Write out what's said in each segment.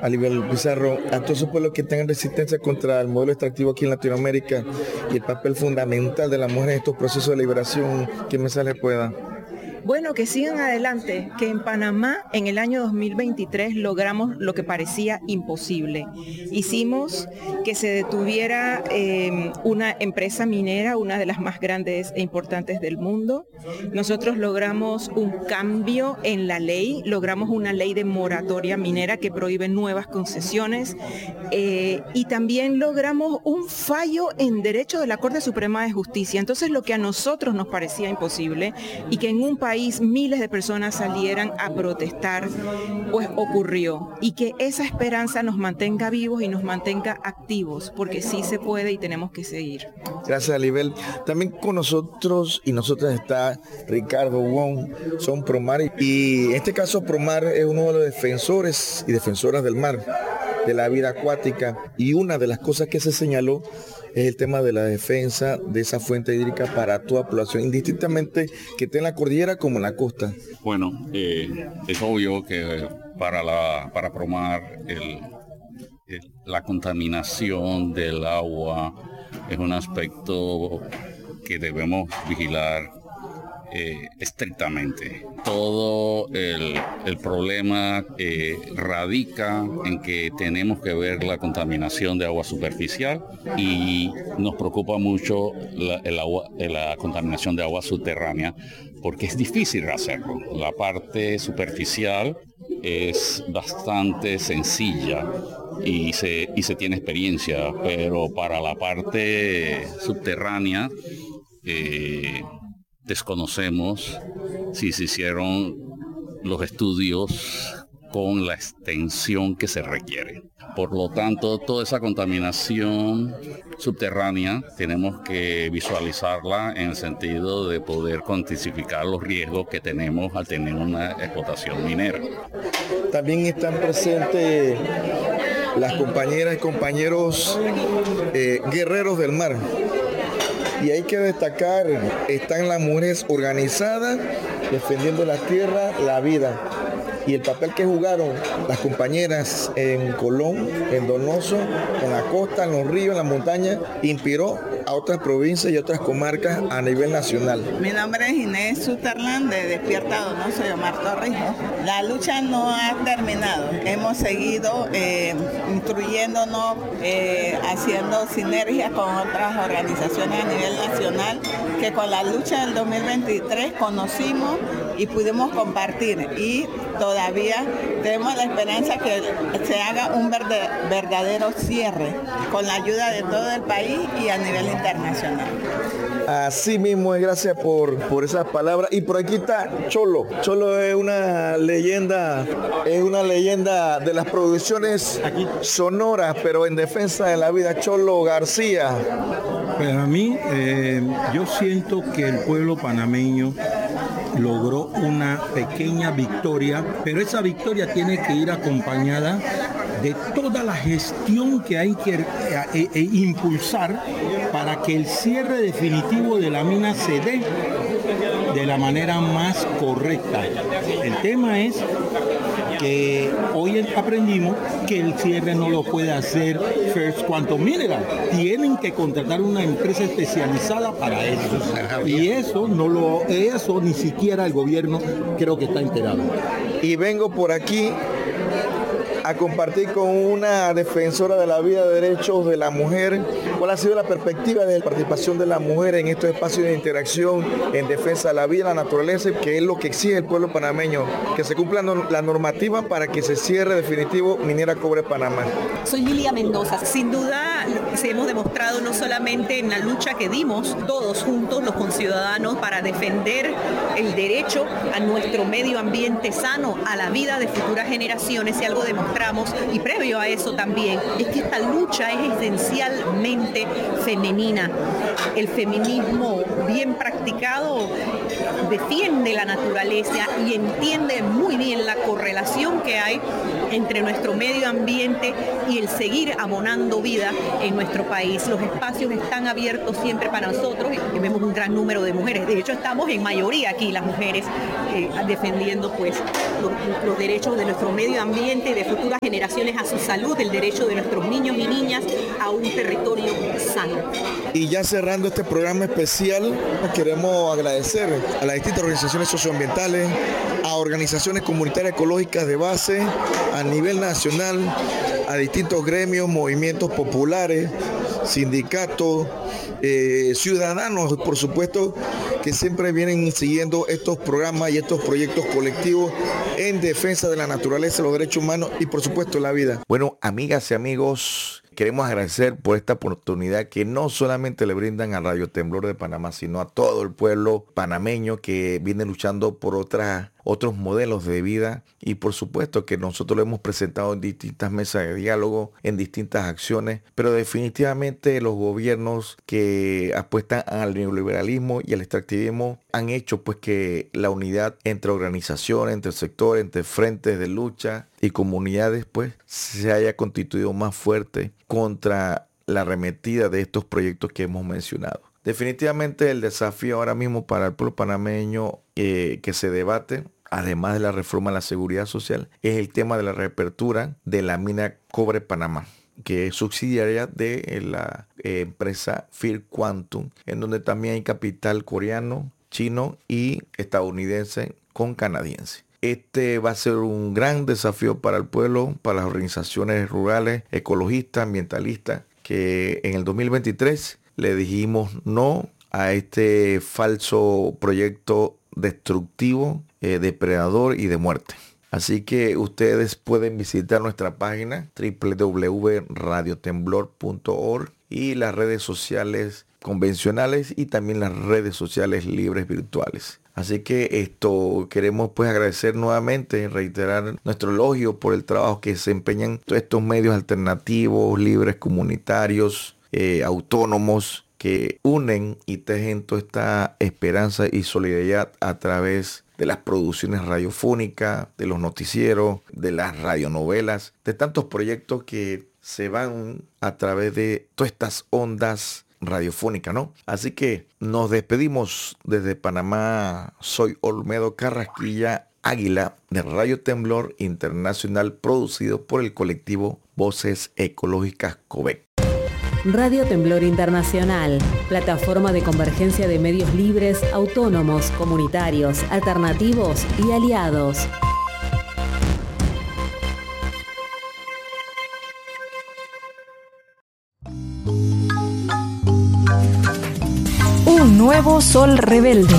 a nivel Pizarro, a todos esos pueblos que tengan resistencia contra el modelo extractivo aquí en Latinoamérica y el papel fundamental de la mujer en estos procesos de liberación, ¿qué mensaje puede dar? Bueno, que sigan adelante, que en Panamá en el año 2023 logramos lo que parecía imposible. Hicimos que se detuviera una empresa minera, una de las más grandes e importantes del mundo. Nosotros logramos un cambio en la ley, logramos una ley de moratoria minera que prohíbe nuevas concesiones y también logramos un fallo en derecho de la Corte Suprema de Justicia. Entonces lo que a nosotros nos parecía imposible y que en un país miles de personas salieran a protestar, pues ocurrió. Y que esa esperanza nos mantenga vivos y nos mantenga activos, porque sí se puede y tenemos que seguir. Gracias, Alibel. También con nosotros y nosotras está Ricardo Wong, son Promar. Y en este caso Promar es uno de los defensores y defensoras del mar, de la vida acuática. Y una de las cosas que se señaló es el tema de la defensa de esa fuente hídrica para toda población, indistintamente que esté en la cordillera como en la costa. Bueno, es obvio que para Promar la contaminación del agua es un aspecto que debemos vigilar estrictamente. Todo el problema radica en que tenemos que ver la contaminación de agua superficial y nos preocupa mucho la contaminación de agua subterránea porque es difícil hacerlo. La parte superficial es bastante sencilla y se tiene experiencia, pero para la parte subterránea desconocemos si se hicieron los estudios con la extensión que se requiere. Por lo tanto, toda esa contaminación subterránea tenemos que visualizarla en el sentido de poder cuantificar los riesgos que tenemos al tener una explotación minera. También están presentes las compañeras y compañeros guerreros del mar. Y hay que destacar, están las mujeres organizadas, defendiendo la tierra, la vida. Y el papel que jugaron las compañeras en Colón, en Donoso, en la costa, en los ríos, en las montañas, inspiró a otras provincias y otras comarcas a nivel nacional. Mi nombre es Inés Sutherland de Despierta Donoso y Omar Torrijos. La lucha no ha terminado. Hemos seguido instruyéndonos, haciendo sinergias con otras organizaciones a nivel nacional que con la lucha del 2023 conocimos y pudimos compartir. Y todavía tenemos la esperanza que se haga un verdadero cierre con la ayuda de todo el país y a nivel internacional. Así mismo, gracias por esas palabras. Y por aquí está Cholo. Cholo es una leyenda de las producciones sonoras, pero en defensa de la vida. Cholo García. Para mí, yo siento que el pueblo panameño logró una pequeña victoria, pero esa victoria tiene que ir acompañada de toda la gestión que hay que impulsar para que el cierre definitivo de la mina se dé de la manera más correcta. El tema es que hoy aprendimos que el cierre no lo puede hacer First Quantum Mineral. Tienen que contratar una empresa especializada para eso. Y eso ni siquiera el gobierno creo que está enterado. Y vengo por aquí a compartir con una defensora de la vida, de derechos de la mujer. ¿Cuál ha sido la perspectiva de la participación de la mujer en estos espacios de interacción en defensa de la vida, la naturaleza, que es lo que exige el pueblo panameño? Que se cumpla la normativa para que se cierre definitivo Minera Cobre Panamá. Soy Lilia Mendoza. Sin duda se hemos demostrado no solamente en la lucha que dimos todos juntos los conciudadanos para defender el derecho a nuestro medio ambiente sano, a la vida de futuras generaciones, y algo demostramos, y previo a eso también, es que esta lucha es esencialmente femenina. El feminismo bien practicado defiende la naturaleza y entiende muy bien la correlación que hay entre nuestro medio ambiente y el seguir abonando vida en nuestro país. Los espacios están abiertos siempre para nosotros y vemos un gran número de mujeres. De hecho, estamos en mayoría aquí las mujeres defendiendo pues los derechos de nuestro medio ambiente y de futuras generaciones a su salud, el derecho de nuestros niños y niñas a un territorio sano. Y ya cerrando este programa especial, queremos agradecer a las distintas organizaciones socioambientales, a organizaciones comunitarias ecológicas de base a nivel nacional, a distintos gremios, movimientos populares, sindicatos, ciudadanos, por supuesto, que siempre vienen siguiendo estos programas y estos proyectos colectivos en defensa de la naturaleza, los derechos humanos y, por supuesto, la vida. Bueno, amigas y amigos, queremos agradecer por esta oportunidad que no solamente le brindan a Radio Temblor de Panamá, sino a todo el pueblo panameño que viene luchando por otros modelos de vida, y por supuesto que nosotros lo hemos presentado en distintas mesas de diálogo, en distintas acciones, pero definitivamente los gobiernos que apuestan al neoliberalismo y al extractivismo han hecho pues que la unidad entre organizaciones, entre sectores, entre frentes de lucha y comunidades pues se haya constituido más fuerte contra la arremetida de estos proyectos que hemos mencionado. Definitivamente el desafío ahora mismo para el pueblo panameño que se debate, además de la reforma a la seguridad social, es el tema de la reapertura de la mina Cobre Panamá, que es subsidiaria de la empresa First Quantum, en donde también hay capital coreano, chino y estadounidense con canadiense. Este va a ser un gran desafío para el pueblo, para las organizaciones rurales, ecologistas, ambientalistas, que en el 2023 le dijimos no a este falso proyecto destructivo, depredador y de muerte. Así que ustedes pueden visitar nuestra página www.radiotemblor.org y las redes sociales convencionales y también las redes sociales libres virtuales. Así que queremos pues agradecer nuevamente, reiterar nuestro elogio por el trabajo que desempeñan todos estos medios alternativos, libres, comunitarios, autónomos, que unen y tejen toda esta esperanza y solidaridad a través de las producciones radiofónicas, de los noticieros, de las radionovelas, de tantos proyectos que se van a través de todas estas ondas radiofónicas, ¿no? Así que nos despedimos desde Panamá. Soy Olmedo Carrasquilla Águila de Radio Temblor Internacional, producido por el colectivo Voces Ecológicas COVEC. Radio Temblor Internacional, plataforma de convergencia de medios libres, autónomos, comunitarios, alternativos y aliados. Un nuevo sol rebelde.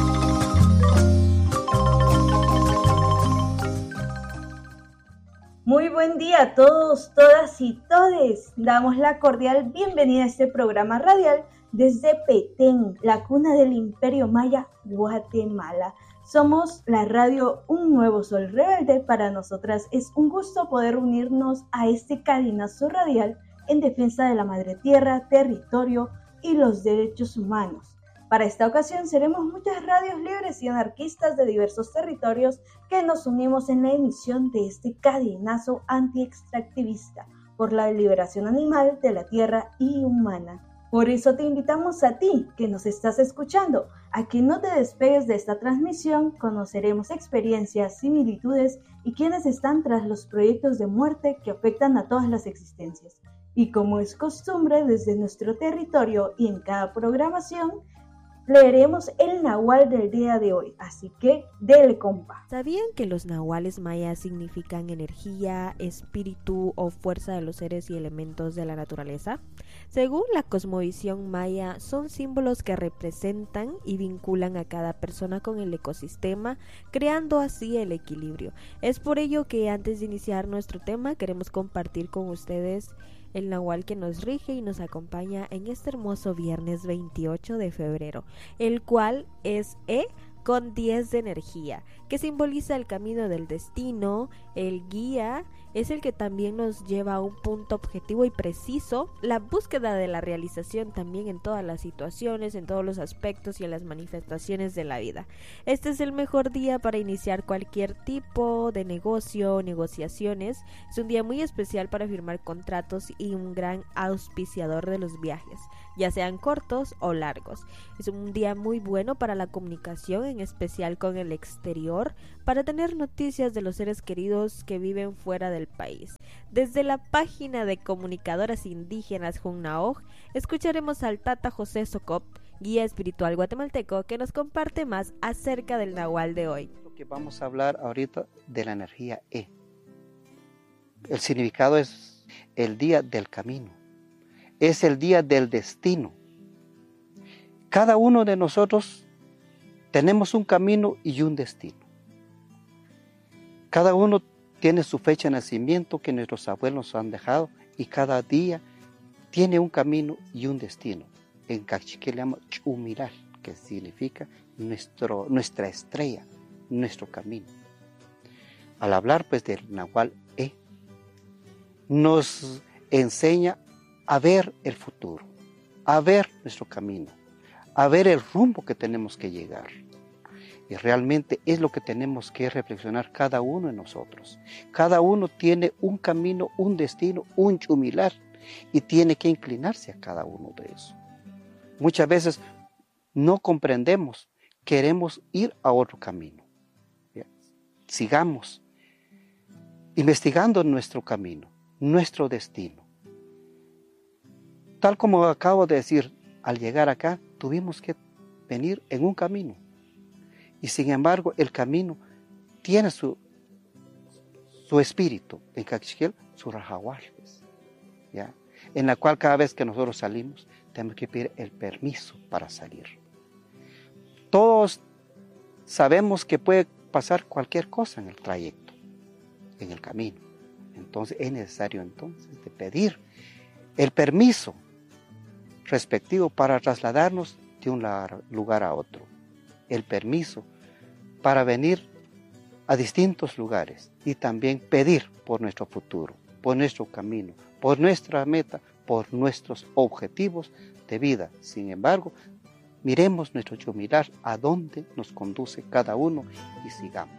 Muy buen día a todos, todas y todes. Damos la cordial bienvenida a este programa radial desde Petén, la cuna del Imperio Maya, Guatemala. Somos la radio Un Nuevo Sol Rebelde. Para nosotras es un gusto poder unirnos a este cadenazo radial en defensa de la madre tierra, territorio y los derechos humanos. Para esta ocasión seremos muchas radios libres y anarquistas de diversos territorios que nos unimos en la emisión de este cadenazo anti-extractivista por la liberación animal de la tierra y humana. Por eso te invitamos a ti, que nos estás escuchando, a que no te despegues de esta transmisión. Conoceremos experiencias, similitudes y quienes están tras los proyectos de muerte que afectan a todas las existencias. Y como es costumbre desde nuestro territorio y en cada programación, leeremos el nahual del día de hoy, así que dele compa. ¿Sabían que los nahuales mayas significan energía, espíritu o fuerza de los seres y elementos de la naturaleza? Según la cosmovisión maya, son símbolos que representan y vinculan a cada persona con el ecosistema, creando así el equilibrio. Es por ello que antes de iniciar nuestro tema queremos compartir con ustedes el nahual que nos rige y nos acompaña en este hermoso viernes 28 de febrero, el cual es E con 10 de energía, que simboliza el camino del destino, el guía es el que también nos lleva a un punto objetivo y preciso, la búsqueda de la realización también en todas las situaciones, en todos los aspectos y en las manifestaciones de la vida. Este es el mejor día para iniciar cualquier tipo de negocio, negociaciones. Es un día muy especial para firmar contratos y un gran auspiciador de los viajes, ya sean cortos o largos. Es un día muy bueno para la comunicación, en especial con el exterior, para tener noticias de los seres queridos que viven fuera del país. Desde la página de Comunicadoras Indígenas Junnaoj, escucharemos al Tata José Socop, guía espiritual guatemalteco, que nos comparte más acerca del Nahual de hoy. Que vamos a hablar ahorita de la energía E. El significado es el día del camino, es el día del destino. Cada uno de nosotros tenemos un camino y un destino. Cada uno tiene su fecha de nacimiento que nuestros abuelos nos han dejado, y cada día tiene un camino y un destino. En cachiquel le llama chumiral, que significa nuestra estrella, nuestro camino. Al hablar pues del Nahual E, nos enseña a ver el futuro, a ver nuestro camino, a ver el rumbo que tenemos que llegar. Y realmente es lo que tenemos que reflexionar cada uno de nosotros. Cada uno tiene un camino, un destino, un chumilar, y tiene que inclinarse a cada uno de eso. Muchas veces no comprendemos, queremos ir a otro camino. ¿Ya? Sigamos investigando nuestro camino, nuestro destino. Tal como acabo de decir, al llegar acá tuvimos que venir en un camino. Y sin embargo, el camino tiene su espíritu, en Cachiquel, su rajahual, ¿ya? En la cual cada vez que nosotros salimos, tenemos que pedir el permiso para salir. Todos sabemos que puede pasar cualquier cosa en el trayecto, en el camino. Entonces es necesario entonces de pedir el permiso respectivo para trasladarnos de un lugar a otro. El permiso para venir a distintos lugares, y también pedir por nuestro futuro, por nuestro camino, por nuestra meta, por nuestros objetivos de vida. Sin embargo, miremos nuestro chumirar a dónde nos conduce cada uno y sigamos.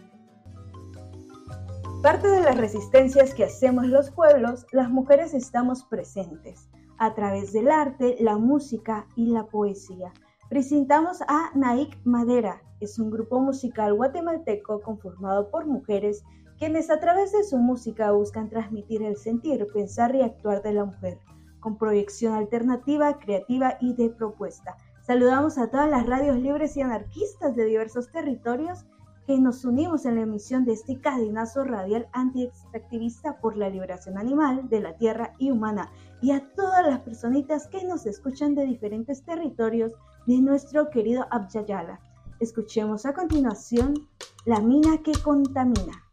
Parte de las resistencias que hacemos los pueblos, las mujeres estamos presentes a través del arte, la música y la poesía. Presentamos a Naik Madera. Es un grupo musical guatemalteco conformado por mujeres quienes a través de su música buscan transmitir el sentir, pensar y actuar de la mujer, con proyección alternativa, creativa y de propuesta. Saludamos a todas las radios libres y anarquistas de diversos territorios que nos unimos en la emisión de este cadenazo radial anti-extractivista por la liberación animal, de la tierra y humana, y a todas las personitas que nos escuchan de diferentes territorios de nuestro querido Abya Yala. Escuchemos a continuación La mina que contamina.